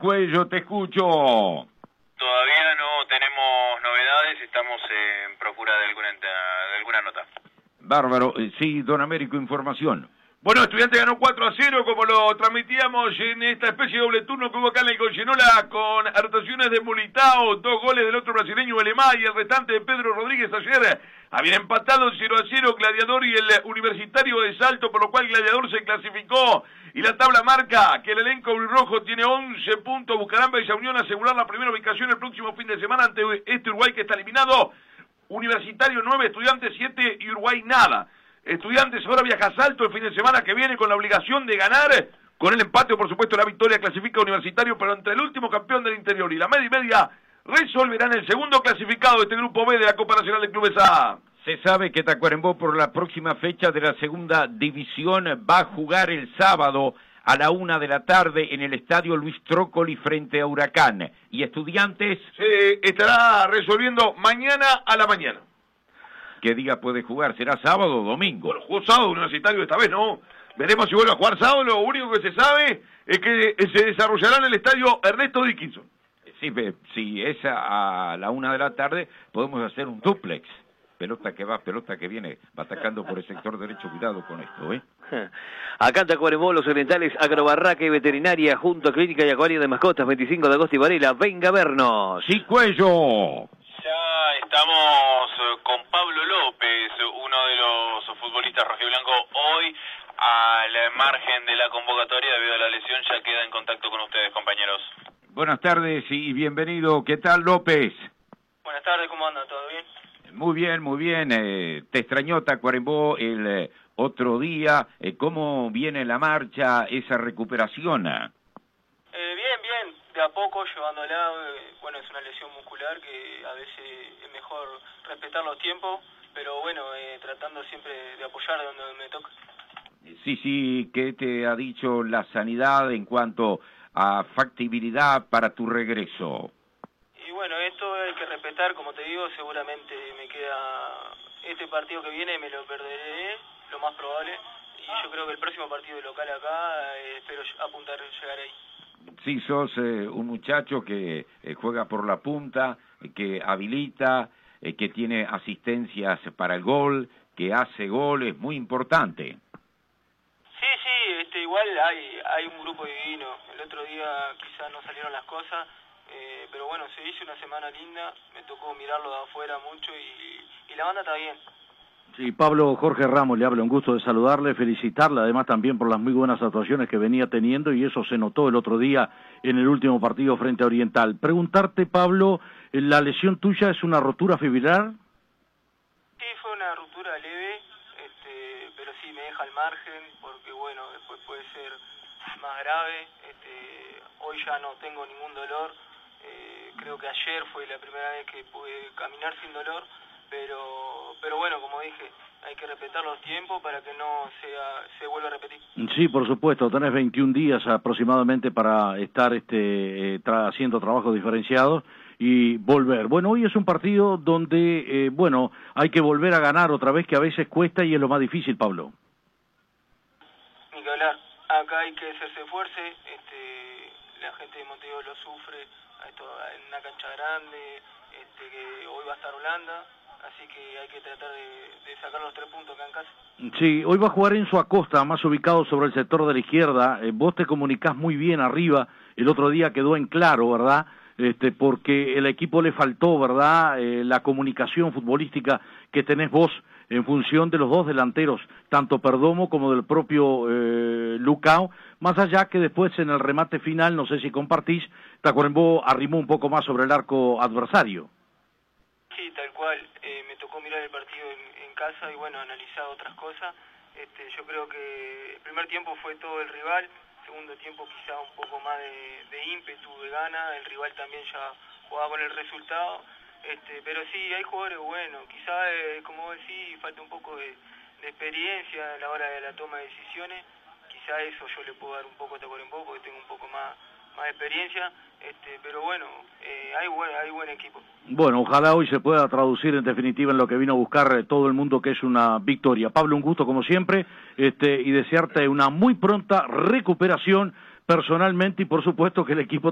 Cuello, te escucho. Todavía no tenemos novedades, estamos en procura de alguna nota. Bárbaro, sí, don Américo, información. Bueno, Estudiantes ganó 4-0, como lo transmitíamos en esta especie de doble turno que hubo acá en el Collenola, con anotaciones de Mulitao, 2 goles del otro brasileño Belemá y el restante de Pedro Rodríguez. Ayer habían empatado 0-0 Gladiador y el Universitario de Salto, por lo cual Gladiador se clasificó, y la tabla marca que el elenco rojo tiene 11 puntos, buscarán Bella Unión asegurar la primera ubicación el próximo fin de semana ante este Uruguay que está eliminado. Universitario 9, Estudiantes 7 y Uruguay nada. Estudiantes ahora viaja a Salto el fin de semana que viene con la obligación de ganar. Con el empate o por supuesto la victoria clasifica Universitario, pero entre el último campeón del interior y la media y media resolverán el segundo clasificado de este grupo B de la Copa Nacional de Clubes A. Se sabe que Tacuarembó por la próxima fecha de la segunda división va a jugar el sábado a la 1 de la tarde en el estadio Luis Trócoli frente a Huracán. ¿Y Estudiantes? Se estará resolviendo mañana a la mañana. ¿Qué día puede jugar? ¿Será sábado o domingo? Bueno, jugó sábado Universitario esta vez, ¿no? Veremos si vuelve a jugar sábado. Lo único que se sabe es que se desarrollará en el estadio Ernesto Dickinson. Sí, si es a la 1 de la tarde, podemos hacer un dúplex. Pelota que va, pelota que viene, va atacando por el sector derecho. Cuidado con esto, ¿eh? Acá en Tacuarembó, Los Orientales, Agrobarraca y Veterinaria, junto a Clínica y Acuario de Mascotas, 25 de agosto y Varela. Venga a vernos. Sí, Cuello. Ya estamos con Pablo López, uno de los futbolistas rojiblancos, hoy al margen de la convocatoria debido a la lesión, ya queda en contacto con ustedes, compañeros. Buenas tardes y bienvenido. ¿Qué tal, López? Buenas tardes, ¿cómo anda? ¿Todo bien? Muy bien, muy bien. ¿Te extrañó Tacuarembó el otro día? ¿Cómo viene la marcha, esa recuperación? Bien, de a poco llevándola. Bueno, es una lesión muscular que a veces es mejor respetar los tiempos, pero bueno, tratando siempre de apoyar de donde me toca. Sí, ¿qué te ha dicho la sanidad en cuanto a factibilidad para tu regreso? Y bueno, esto hay que respetar, como te digo, seguramente me queda este partido que viene, me lo perderé, lo más probable, y yo creo que el próximo partido local acá, espero apuntar a llegar ahí. Sí, sos un muchacho que juega por la punta, que habilita, que tiene asistencias para el gol, que hace goles, muy importante. Sí, igual hay un grupo divino. El otro día quizás no salieron las cosas, pero bueno, se hizo una semana linda, me tocó mirarlo de afuera mucho y la banda está bien. Sí, Pablo, Jorge Ramos le habla, un gusto de saludarle, felicitarle además también por las muy buenas actuaciones que venía teniendo y eso se notó el otro día en el último partido frente a Oriental. Preguntarte, Pablo, ¿la lesión tuya es una rotura fibrilar? Sí, fue una ruptura leve, pero sí me deja al margen porque bueno, después puede ser más grave. Hoy ya no tengo ningún dolor, creo que ayer fue la primera vez que pude caminar sin dolor. Pero bueno, como dije, hay que respetar los tiempos para que no se vuelva a repetir. Sí, por supuesto, tenés 21 días aproximadamente para estar haciendo trabajos diferenciados y volver. Bueno, hoy es un partido donde, hay que volver a ganar otra vez, que a veces cuesta y es lo más difícil, Pablo. Ni que hablar, acá hay que hacerse fuerza, la gente de Montevideo lo sufre, en una cancha grande, que hoy va a estar Holanda. Así que hay que tratar de sacar los 3 puntos acá en casa. Sí, hoy va a jugar Enzo Acosta, más ubicado sobre el sector de la izquierda. Vos te comunicás muy bien arriba. El otro día quedó en claro, ¿verdad? Porque el equipo le faltó, ¿verdad? La comunicación futbolística que tenés vos en función de los dos delanteros, tanto Perdomo como del propio Lucao. Más allá que después en el remate final, no sé si compartís, Tacuarembó arrimó un poco más sobre el arco adversario. Sí, tal cual. Me tocó mirar el partido en casa y bueno, analizar otras cosas. Yo creo que el primer tiempo fue todo el rival, segundo tiempo quizá un poco más de ímpetu, de gana, el rival también ya jugaba con el resultado, pero sí, hay jugadores buenos, quizá, como vos decís, falta un poco de experiencia a la hora de la toma de decisiones, quizá eso yo le puedo dar un poco a Tacuarembó porque tengo un poco más experiencia, pero bueno, hay buen equipo. Bueno, ojalá hoy se pueda traducir en definitiva en lo que vino a buscar todo el mundo, que es una victoria. Pablo, un gusto como siempre, y desearte una muy pronta recuperación personalmente y por supuesto que el equipo